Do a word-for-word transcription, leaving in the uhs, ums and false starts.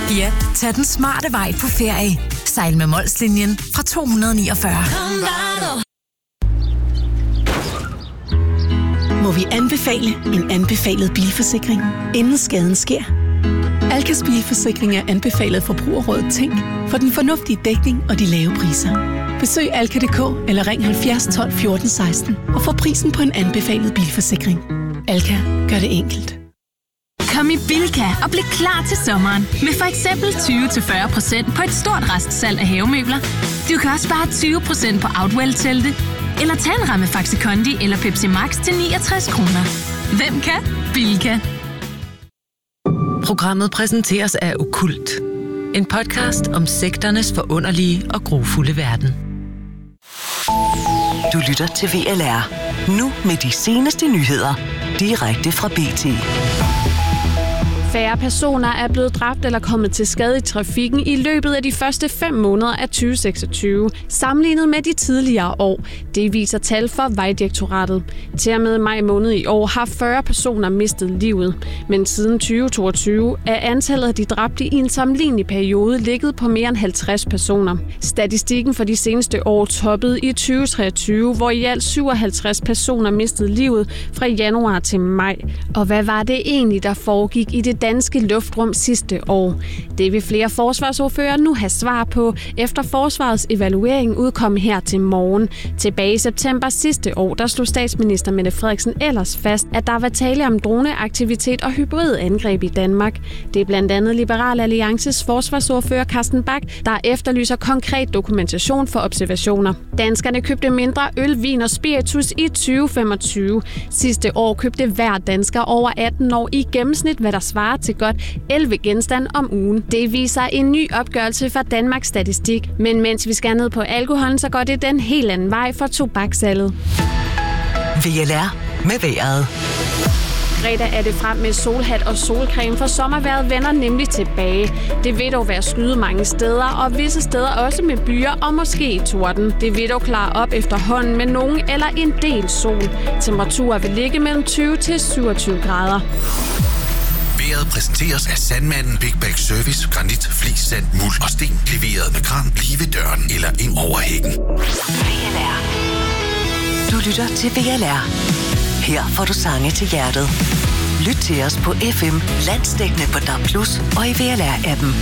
Ja, tag den smarte vej på ferie. Sejl med Molslinjen fra to hundrede niogfyrre. Må vi anbefale en anbefalet bilforsikring, inden skaden sker? Alkas bilforsikring er anbefalet Forbrugerrådet Tænk for den fornuftige dækning og de lave priser. Besøg alka punktum d k eller ring halvfjerds tolv fjorten seksten og få prisen på en anbefalet bilforsikring. Alka gør det enkelt. Kom i Bilka og bliv klar til sommeren med for eksempel tyve til fyrre procent på et stort restsalg af havemøbler. Du kan også spare tyve procent på Outwell-telte, eller tage en ramme Faxi Kondi eller Pepsi Max til niogtres kroner. Hvem kan? Bilka. Programmet præsenteres af Okkult. En podcast om sekternes forunderlige og grufulde verden. Du lytter til V L R. Nu med de seneste nyheder. Direkte fra B T. Færre personer er blevet dræbt eller kommet til skade i trafikken i løbet af de første fem måneder af tyve seksogtyve, sammenlignet med de tidligere år. Det viser tal fra Vejdirektoratet. Til og med maj måned i år har fyrre personer mistet livet. Men siden tyve toogtyve er antallet af de dræbte i en sammenlignelig periode ligget på mere end halvtreds personer. Statistikken for de seneste år toppede i tyve treogtyve, hvor i alt syvoghalvtreds personer mistede livet fra januar til maj. Og hvad var det egentlig, der foregik i det danske luftrum sidste år? Det vil flere forsvarsordfører nu have svar på, efter forsvarets evaluering udkom her til morgen. Tilbage i september sidste år, der slog statsminister Mette Frederiksen ellers fast, at der var tale om droneaktivitet og hybridangreb i Danmark. Det er blandt andet Liberal Alliances forsvarsordfører Carsten Bach, der efterlyser konkret dokumentation for observationer. Danskerne købte mindre øl, vin og spiritus i tyve femogtyve. Sidste år købte hver dansker over atten år i gennemsnit, hvad der svarer til godt elleve genstande om ugen. Det viser en ny opgørelse fra Danmarks Statistik. Men mens vi skal ned på alkoholen, så går det den helt anden vej for tobakssalget. V L R med vejret. Fredag er det frem med solhat og solcreme, for sommervejret vender nemlig tilbage. Det vil dog være skyde mange steder, og visse steder også med byer og måske torden. Det vil dog klare op efterhånden med nogen eller en del sol. Temperaturer vil ligge mellem tyve til syvogtyve grader. Vejret præsenteres af Sandmanden Big Bag Service, granit, flis, sand, muld og sten. Leveret med kran lige ved døren eller ind over hækken. V L R. Du lytter til V L R. Her får du sange til hjertet. Lyt til os på F M, landsdækkende på D A B plus og i V L R-appen.